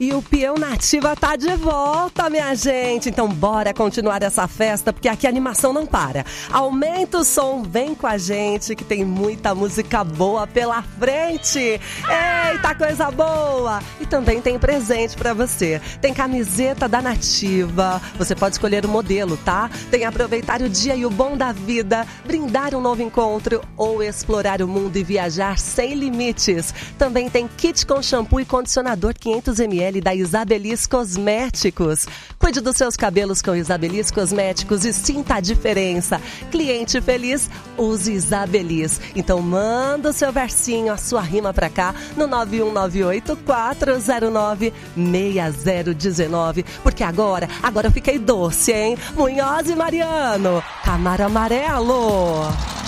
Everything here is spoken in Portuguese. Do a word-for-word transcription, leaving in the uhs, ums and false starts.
E o Peão Nativa tá de volta, minha gente. Então bora continuar essa festa, porque aqui a animação não para. Aumenta o som, vem com a gente, que tem muita música boa pela frente. Eita, coisa boa! E também tem presente pra você. Tem camiseta da Nativa. Você pode escolher o modelo, tá? Tem aproveitar o dia e o bom da vida, brindar um novo encontro ou explorar o mundo e viajar sem limites. Também tem kit com shampoo e condicionador quinhentos mililitros da Isabelis Cosméticos. Cuide dos seus cabelos com Isabelis Cosméticos e sinta a diferença. Cliente feliz, use Isabelis. Então manda o seu versinho, a sua rima pra cá no nove um nove oito, quatro zero nove, seis zero um nove. Porque agora, agora eu fiquei doce, hein? Munhoz e Mariano, Camaro Amarelo.